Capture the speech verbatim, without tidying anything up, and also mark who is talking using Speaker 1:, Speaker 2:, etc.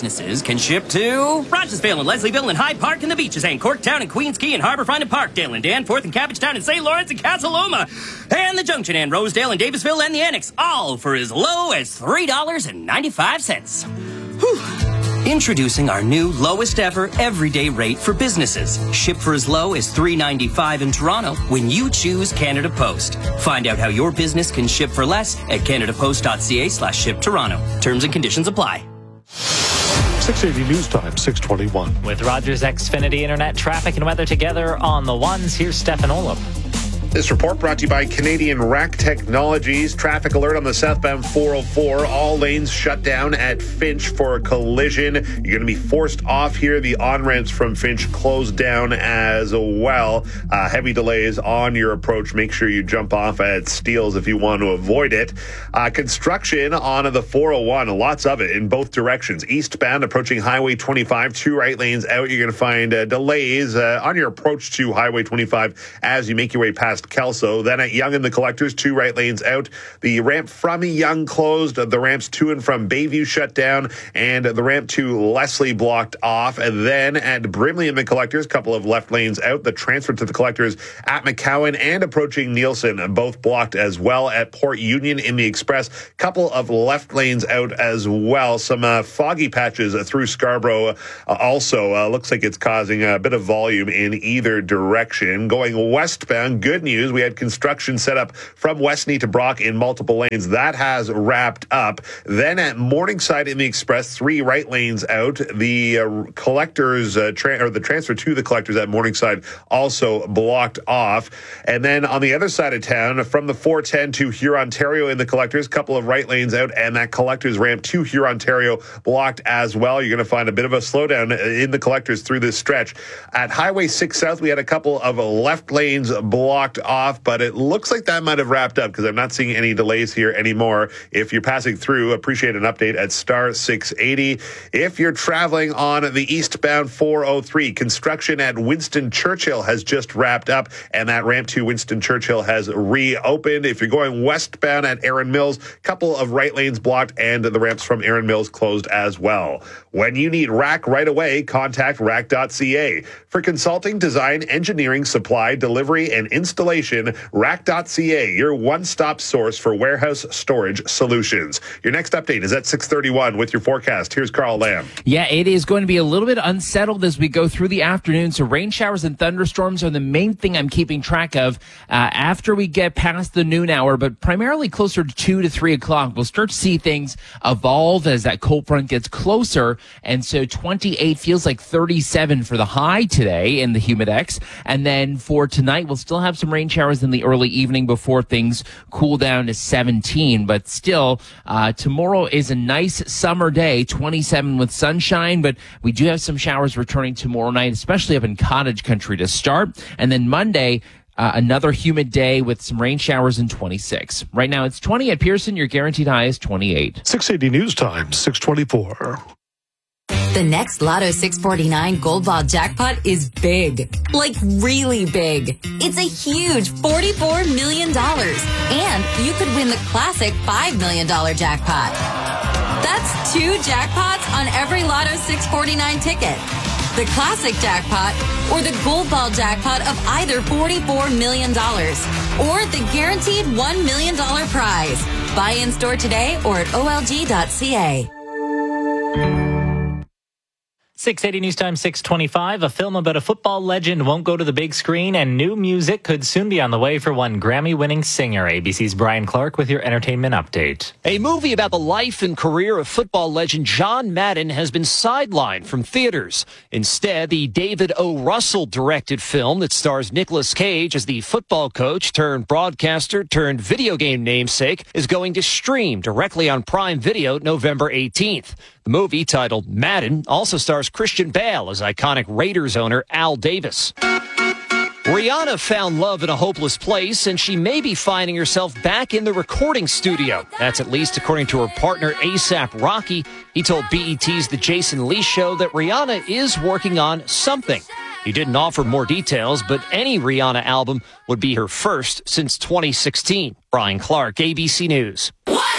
Speaker 1: businesses can ship to Rochesville and Leslieville and Hyde Park and the Beaches and Corktown and Queens Quay and Harbourfront and Parkdale and Danforth and Cabbagetown and Saint Lawrence and Castle Loma and the Junction and Rosedale and Davisville and the Annex, all for as low as three dollars and ninety-five cents. Whew. Introducing our new lowest ever everyday rate for businesses. Ship for as low as three dollars and ninety-five cents in Toronto when you choose Canada Post. Find out how your business can ship for less at canadapost.ca slash ship Toronto. Terms and conditions apply.
Speaker 2: six eighty News Time, six twenty-one.
Speaker 3: With Rogers Xfinity Internet traffic and weather together on the ones, here's Stefan Olaf.
Speaker 4: This report brought to you by Canadian Rack Technologies. Traffic alert on the southbound four oh four. All lanes shut down at Finch for a collision. You're going to be forced off here. The on-ramps from Finch closed down as well. Uh, heavy delays on your approach. Make sure you jump off at Steeles if you want to avoid it. Uh, construction on the four oh one. Lots of it in both directions. Eastbound approaching Highway twenty-five. Two right lanes out. You're going to find uh, delays uh, on your approach to Highway twenty-five as you make your way past Kelso. Then at Yonge and the Collectors, two right lanes out. The ramp from Yonge closed. The ramps to and from Bayview shut down. And the ramp to Leslie blocked off. And then at Brimley and the Collectors, a couple of left lanes out. The transfer to the Collectors at McCowan and approaching Nielsen, both blocked as well. At Port Union in the Express, couple of left lanes out as well. Some uh, foggy patches uh, through Scarborough uh, also. Uh, looks like it's causing a bit of volume in either direction. Going westbound, good news. We had construction set up from Westney to Brock in multiple lanes. That has wrapped up. Then at Morningside in the Express, three right lanes out. The uh, collectors, uh, tra- or the transfer to the Collectors at Morningside also blocked off. And then on the other side of town, from the four ten to Hurontario in the Collectors, couple of right lanes out, and that Collectors ramp to Hurontario blocked as well. You're going to find a bit of a slowdown in the Collectors through this stretch. At Highway six South, we had a couple of left lanes blocked off, but it looks like that might have wrapped up because I'm not seeing any delays here anymore. If you're passing through, appreciate an update at star six eighty. If you're traveling on the eastbound four oh three, construction at Winston Churchill has just wrapped up, and that ramp to Winston Churchill has reopened. If you're going westbound at Erin Mills, couple of right lanes blocked, and the ramps from Erin Mills closed as well. When you need Rack right away, contact rack dot c a. For consulting, design, engineering, supply, delivery, and installation, rack dot c a, your one-stop source for warehouse storage solutions. Your next update is at six thirty-one with your forecast. Here's Carl Lamb.
Speaker 5: Yeah, it is going to be a little bit unsettled as we go through the afternoon. So rain showers and thunderstorms are the main thing I'm keeping track of uh, after we get past the noon hour, but primarily closer to two to three o'clock. We'll start to see things evolve as that cold front gets closer. And so twenty-eight feels like thirty-seven for the high today in the Humidex. And then for tonight, we'll still have some rain showers in the early evening before things cool down to seventeen. But still, uh, tomorrow is a nice summer day, twenty-seven with sunshine, but we do have some showers returning tomorrow night, especially up in cottage country to start. And then Monday, uh, another humid day with some rain showers in twenty-six. Right now it's twenty at Pearson. Your guaranteed high is twenty-eight.
Speaker 2: six eighty News Time, six twenty-four.
Speaker 6: The next Lotto six forty-nine Gold Ball jackpot is big. Like really big. It's a huge forty-four million dollars. And you could win the classic five million dollars jackpot. That's two jackpots on every Lotto six forty-nine ticket. The classic jackpot or the Gold Ball jackpot of either forty-four million dollars or the guaranteed one million dollars prize. Buy in store today or at O L G dot C A.
Speaker 3: six eighty News Time, six twenty-five. A film about a football legend won't go to the big screen, and new music could soon be on the way for one Grammy-winning singer. A B C's Brian Clark with your entertainment update.
Speaker 7: A movie about the life and career of football legend John Madden has been sidelined from theaters. Instead, the David O. Russell-directed film that stars Nicolas Cage as the football coach turned broadcaster turned video game namesake is going to stream directly on Prime Video November eighteenth. The movie, titled Madden, also stars Christian Bale as iconic Raiders owner Al Davis. Rihanna found love in a hopeless place, and she may be finding herself back in the recording studio. That's at least according to her partner A$AP Rocky. He told B E T's The Jason Lee Show that Rihanna is working on something. He didn't offer more details, but any Rihanna album would be her first since twenty sixteen. Brian Clark, A B C News.